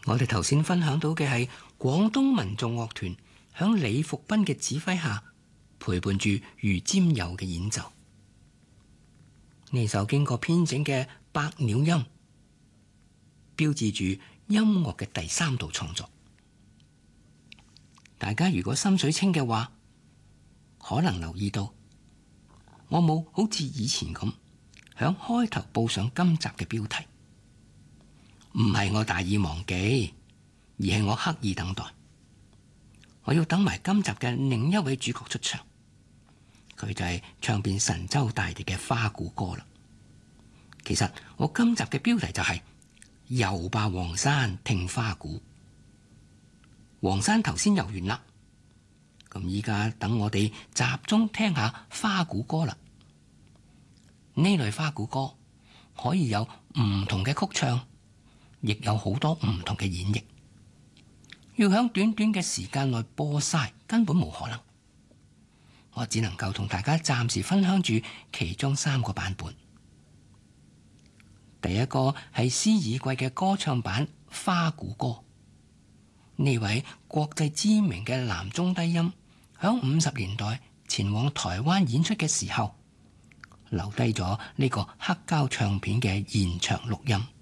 我哋頭先分享到嘅係廣東民眾樂團響李福斌嘅指揮下，陪伴住余占友嘅演奏。呢首經過編整嘅百鳥音，標誌住音樂嘅第3度創作。大家如果心水清嘅話，可能留意到我冇好似以前咁響開頭報上今集嘅標題。唔係我大意忘記，而係我刻意等待。我要等埋今集嘅另一位主角出場，佢就係唱遍神州大地嘅花鼓歌啦。其實我今集嘅標題就係遊吧黃山聽花鼓。黃山頭先遊完啦，咁依家等我哋集中聽下花鼓歌啦。呢類花鼓歌可以有唔同嘅曲唱，亦有好多唔同嘅演繹，要喺短短嘅時間內播晒根本冇可能。我只能夠同大家暫時分享住其中3個版本。第一個係施以貴嘅歌唱版花鼓歌。呢位國際知名嘅男中低音響50年代前往台灣演出嘅時候，留低咗呢個黑膠唱片嘅現場錄音。